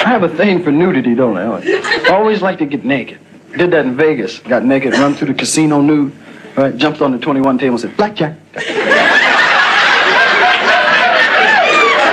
have a thing for nudity, don't I? Always like to get naked. Did that in Vegas. Got naked, run through the casino nude, right? Jumped on the 21 table and said, blackjack.